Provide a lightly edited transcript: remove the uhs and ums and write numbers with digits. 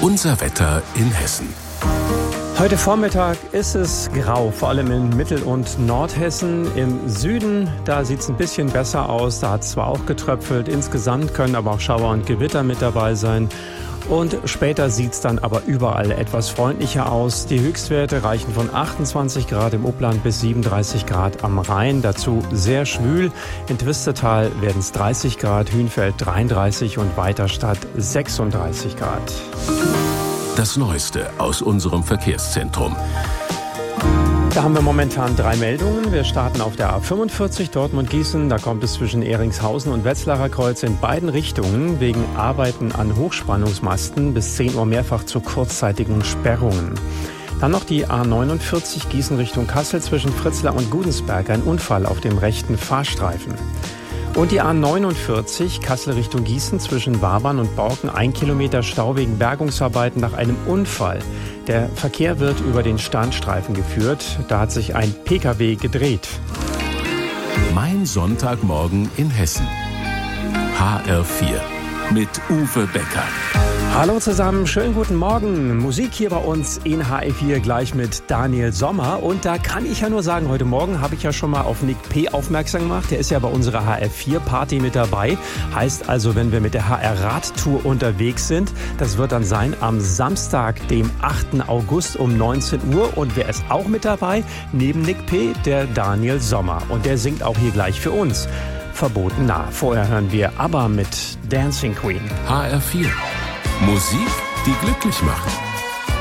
Unser Wetter in Hessen. Heute Vormittag ist es grau, vor allem in Mittel- und Nordhessen. Im Süden, da sieht es ein bisschen besser aus. Da hat es zwar auch getröpfelt, insgesamt können aber auch Schauer und Gewitter mit dabei sein. Und später sieht es dann aber überall etwas freundlicher aus. Die Höchstwerte reichen von 28 Grad im Upland bis 37 Grad am Rhein. Dazu sehr schwül. In Twistetal werden es 30 Grad, Hünfeld 33 und Weiterstadt 36 Grad. Das Neueste aus unserem Verkehrszentrum. Da haben wir momentan 3 Meldungen. Wir starten auf der A45 Dortmund-Gießen. Da kommt es zwischen Ehringshausen und Wetzlarer Kreuz in beiden Richtungen wegen Arbeiten an Hochspannungsmasten bis 10 Uhr mehrfach zu kurzzeitigen Sperrungen. Dann noch die A49 Gießen Richtung Kassel zwischen Fritzlar und Gudensberg. Ein Unfall auf dem rechten Fahrstreifen. Und die A49 Kassel Richtung Gießen zwischen Wabern und Borken 1 Kilometer Stau wegen Bergungsarbeiten nach einem Unfall. Der Verkehr wird über den Standstreifen geführt. Da hat sich ein Pkw gedreht. Mein Sonntagmorgen in Hessen. HR4 mit Uwe Becker. Hallo zusammen, schönen guten Morgen. Musik hier bei uns in HR4 gleich mit Daniel Sommer. Und da kann ich ja nur sagen, heute Morgen habe ich ja schon mal auf Nick P. aufmerksam gemacht. Der ist ja bei unserer HR4-Party mit dabei. Heißt also, wenn wir mit der HR-Radtour unterwegs sind, das wird dann sein am Samstag, dem 8. August um 19 Uhr. Und wer ist auch mit dabei? Neben Nick P. der Daniel Sommer. Und der singt auch hier gleich für uns. Verboten nah. Vorher hören wir ABBA mit Dancing Queen. HR4. Musik, die glücklich macht.